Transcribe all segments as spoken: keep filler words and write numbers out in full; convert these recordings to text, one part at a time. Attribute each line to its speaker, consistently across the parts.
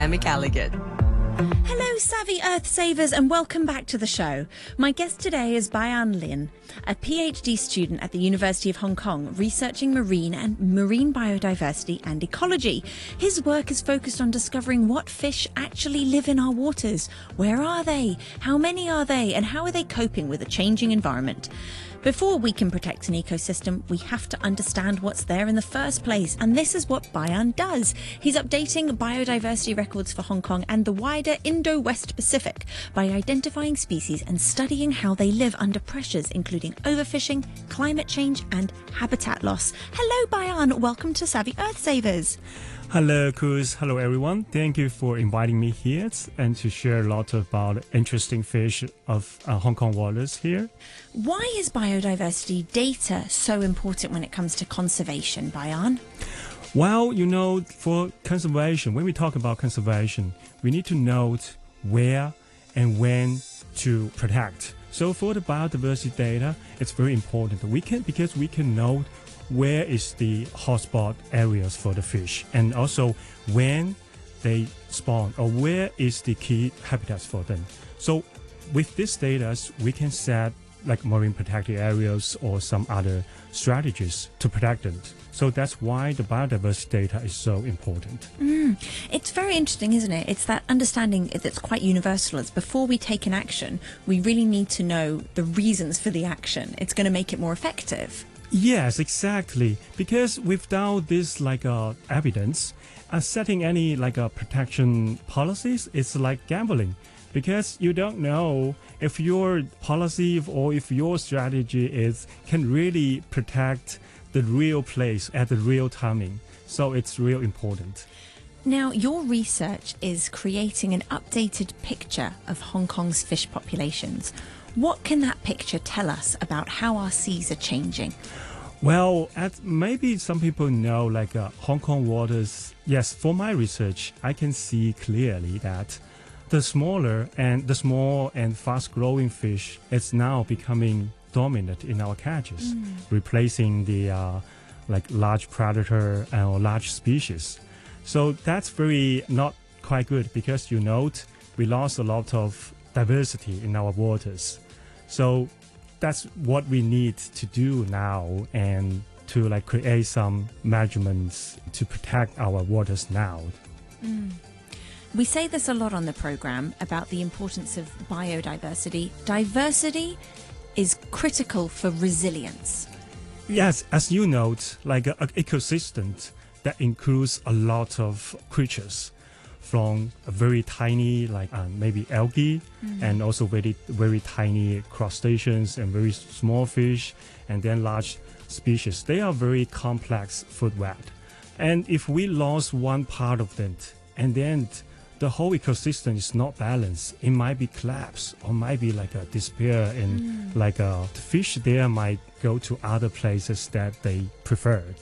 Speaker 1: Emma Callaghan.
Speaker 2: Hello, Savvy Earth Savers, and welcome back to the show. My guest today is Bayan Lin, a PhD student at the University of Hong Kong, researching marine and marine biodiversity and ecology. His work is focused on discovering what fish actually live in our waters. Where are they? How many are they? And how are they coping with a changing environment? Before we can protect an ecosystem, we have to understand what's there in the first place, and this is what Bayan does. He's updating biodiversity records for Hong Kong and the wider Indo-West Pacific by identifying species and studying how they live under pressures, including overfishing, climate change, and habitat loss. Hello, Bayan. Welcome to Savvy Earth Savers.
Speaker 3: Hello, Kuz. Hello, everyone. Thank you for inviting me here and to share a lot about interesting fish of uh, Hong Kong waters here.
Speaker 2: Why is biodiversity data so important when it comes to conservation, Bayan?
Speaker 3: Well, you know, for conservation, when we talk about conservation, we need to note where and when to protect. So for the biodiversity data, it's very important. We can because we can note where is the hotspot areas for the fish, and also when they spawn, or where is the key habitats for them. So with this data, we can set like marine protected areas or some other strategies to protect them. So that's why the biodiversity data is so important.
Speaker 2: Mm. It's very interesting, isn't it? It's that understanding that's quite universal. It's before we take an action, we really need to know the reasons for the action. It's going to make it more effective.
Speaker 3: Yes, exactly. Because without this like uh, evidence, uh, setting any like uh, protection policies is like gambling. Because you don't know if your policy or if your strategy is can really protect the real place at the real timing. So it's real important.
Speaker 2: Now, your research is creating an updated picture of Hong Kong's fish populations. What can that picture tell us about how our seas are changing?
Speaker 3: Well, as maybe some people know, like uh, Hong Kong waters, yes, for my research, I can see clearly that the smaller and the small and fast-growing fish is now becoming dominant in our catches, mm. replacing the uh, like large predator or large species. So that's very not quite good because you note we lost a lot of diversity in our waters. So that's what we need to do now, and to like create some measurements to protect our waters now.
Speaker 2: Mm. We say this a lot on the program about the importance of biodiversity. Diversity is critical for resilience.
Speaker 3: Yes, as you note, like an ecosystem that includes a lot of creatures, from a very tiny, like uh, maybe algae, mm. and also very very tiny crustaceans and very small fish, and then large species. They are very complex food web. And if we lost one part of them, and then the whole ecosystem is not balanced, it might be collapse or might be like a despair, and mm. like uh, the fish there might go to other places that they preferred.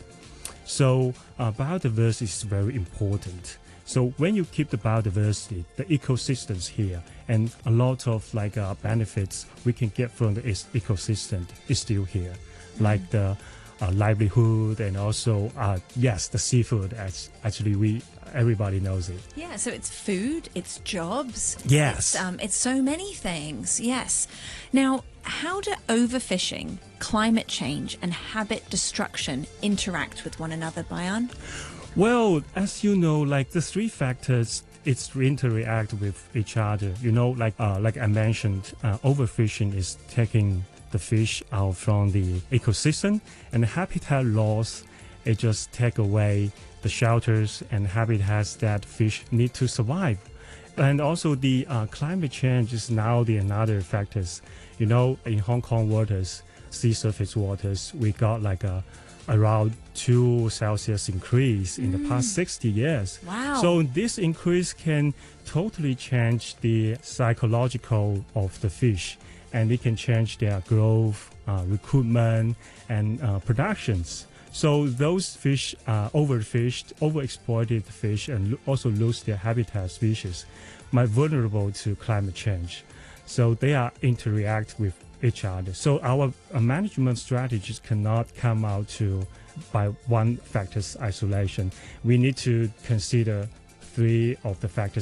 Speaker 3: So uh, biodiversity is very important. So when you keep the biodiversity, the ecosystems here, and a lot of like uh, benefits we can get from the ecosystem is still here, mm. like the uh, livelihood, and also uh, yes, the seafood. As actually, we everybody knows it.
Speaker 2: Yeah, so it's food, it's jobs.
Speaker 3: Yes,
Speaker 2: it's, um, it's so many things. Yes. Now, how do overfishing, climate change, and habit destruction interact with one another, Bayan?
Speaker 3: Well, as you know, like the three factors, it's interact with each other. You know, like uh, like I mentioned, uh, overfishing is taking the fish out from the ecosystem, and habitat loss, it just take away the shelters and habitats that fish need to survive. And also the uh, climate change is now the another factors. You know, in Hong Kong waters, sea surface waters, we got like a around two Celsius increase in mm. the past sixty years.
Speaker 2: Wow.
Speaker 3: So this increase can totally change the psychological of the fish, and it can change their growth, uh, recruitment, and uh, productions. So those fish are overfished, overexploited fish, and lo- also lose their habitat species, might vulnerable to climate change. So they are interact with each other. So our uh, management strategies cannot come out to by one factor's isolation. We need to consider three of the factors